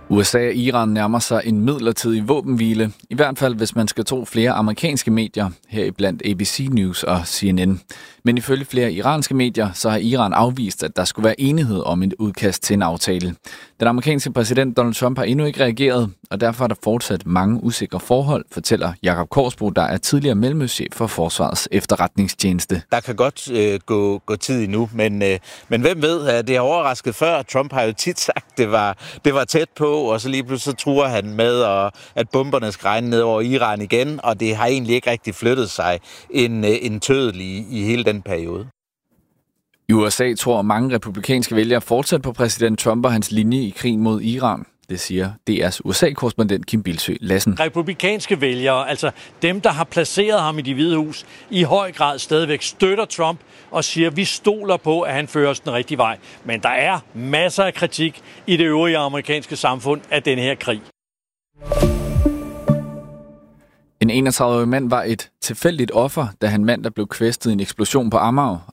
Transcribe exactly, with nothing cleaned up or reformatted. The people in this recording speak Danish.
U S A og Iran nærmer sig en midlertidig våbenhvile, i hvert fald hvis man skal tro flere amerikanske medier, heriblandt A B C News og C N N. Men ifølge flere iranske medier, så har Iran afvist, at der skulle være enighed om et udkast til en aftale. Den amerikanske præsident Donald Trump har endnu ikke reageret, og derfor er der fortsat mange usikre forhold, fortæller Jakob Korsbro, der er tidligere mellemøstchef for Forsvarets efterretningstjeneste. Der kan godt øh, gå, gå tid endnu, men, øh, men hvem ved, at det har overrasket før. Trump har jo tit sagt, at det var, det var tæt på, og så lige pludselig så truer han med, at, at bomberne skal regne ned over Iran igen, og det har egentlig ikke rigtig flyttet sig en, en tødel i, i hele den periode. I U S A tror mange republikanske vælgere fortsat på præsident Trump og hans linje i krigen mod Iran. Det siger D R's U S A-korrespondent Kim Bildsøe Lassen. Republikanske vælgere, altså dem, der har placeret ham i Det Hvide Hus, i høj grad stadigvæk støtter Trump og siger, at vi stoler på, at han fører os den rigtige vej. Men der er masser af kritik i det øvrige amerikanske samfund af denne her krig. En enogtredive-årig mand var et tilfældigt offer, da han mandag blev kvæstet i en eksplosion på Amager.